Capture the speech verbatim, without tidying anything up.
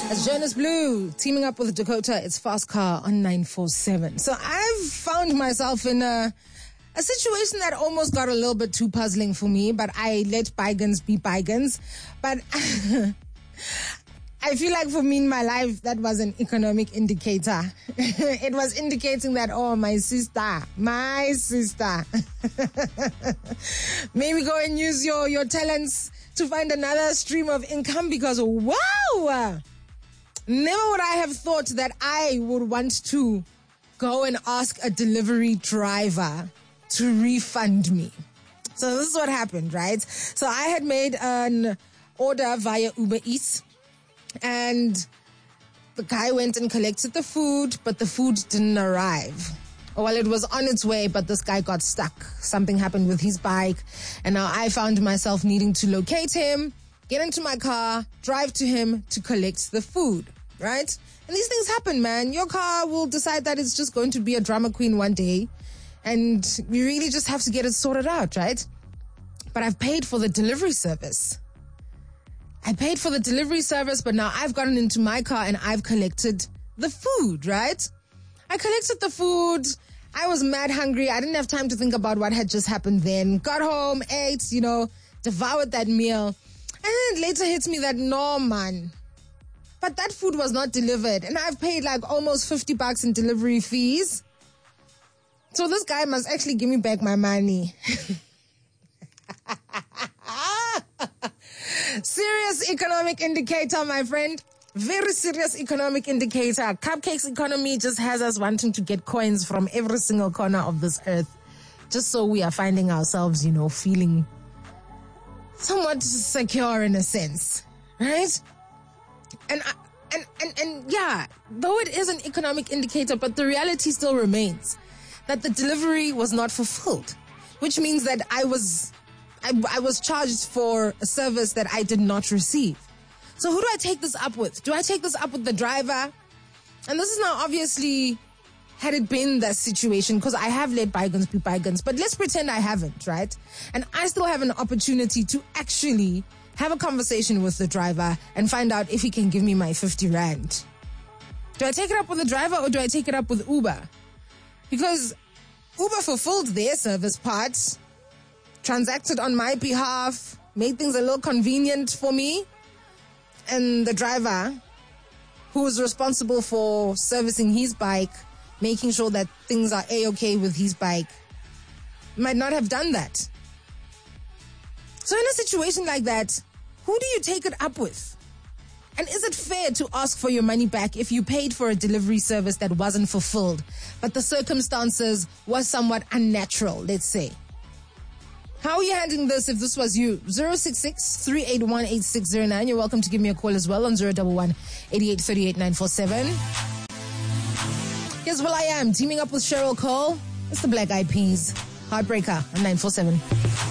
As Jonas Blue teaming up with Dakota, it's Fast Car on nine four seven. So I've found myself in a, a situation that almost got a little bit too puzzling for me, but I let bygones be bygones. But I feel like for me in my life, that was an economic indicator. It was indicating that, oh, my sister, my sister. Maybe go and use your, your talents to find another stream of income because, wow, never would I have thought that I would want to go and ask a delivery driver to refund me. So this is what happened, right? So I had made an order via Uber Eats. And the guy went and collected the food, but the food didn't arrive. Well, it was on its way, but this guy got stuck. Something happened with his bike. And now I found myself needing to locate him, get into my car, drive to him to collect the food, right? And these things happen, man. Your car will decide that it's just going to be a drama queen one day. And you really just have to get it sorted out, right? But I've paid for the delivery service. I paid for the delivery service, but now I've gotten into my car and I've collected the food, right? I collected the food. I was mad hungry. I didn't have time to think about what had just happened then. Got home, ate, you know, devoured that meal. And then it later hits me that, no, man. But that food was not delivered. And I've paid like almost fifty bucks in delivery fees. So this guy must actually give me back my money. Serious economic indicator, my friend. Very serious economic indicator. Cupcakes economy just has us wanting to get coins from every single corner of this earth. Just so we are finding ourselves, you know, feeling somewhat secure in a sense. Right? And, and, and, and yeah, though it is an economic indicator, but the reality still remains that the delivery was not fulfilled. Which means that I was... I, I was charged for a service that I did not receive. So who do I take this up with? Do I take this up with the driver? And this is now obviously, had it been that situation, because I have let bygones be bygones, but let's pretend I haven't, right? And I still have an opportunity to actually have a conversation with the driver and find out if he can give me my fifty rand. Do I take it up with the driver or do I take it up with Uber? Because Uber fulfilled their service part, transacted on my behalf, made things a little convenient for me. And the driver, who was responsible for servicing his bike, making sure that things are A-okay with his bike, might not have done that. So in a situation like that, who do you take it up with? And is it fair to ask for your money back if you paid for a delivery service that wasn't fulfilled, but the circumstances were somewhat unnatural, let's say? How are you handling this if this was you? zero six six, three eight one, eight six zero nine. You're welcome to give me a call as well on zero one one, eight eight three eight, nine four seven. Here's Will I Am teaming up with Cheryl Cole. It's the Black Eyed Peas. Heartbreaker on nine four seven.